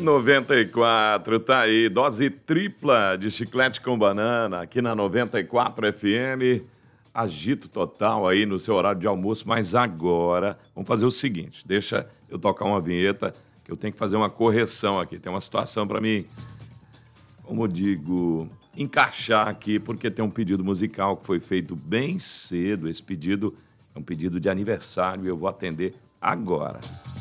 94, tá aí, dose tripla de chiclete com banana, aqui na 94 FM, agito total aí no seu horário de almoço, mas agora, vamos fazer o seguinte, deixa eu tocar uma vinheta, que eu tenho que fazer uma correção aqui, tem uma situação para mim, como eu digo, encaixar aqui, porque tem um pedido musical que foi feito bem cedo, esse pedido é um pedido de aniversário e eu vou atender agora.